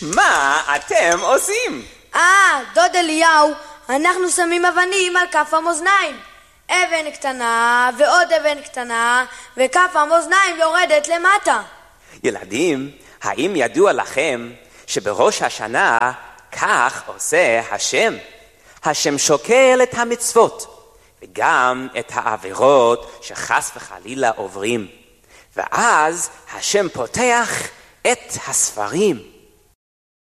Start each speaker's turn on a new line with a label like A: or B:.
A: מה אתם עושים?
B: דוד אליהו, אנחנו שמים אבנים על כף המאזניים. אבן קטנה ועוד אבן קטנה, וכף המאזניים יורדת למטה.
A: ילדים, האם ידוע לכם שבראש השנה כך עושה השם? השם שוקל את המצוות וגם את העבירות שחס וחלילה עוברים. ואז השם פותח את הספרים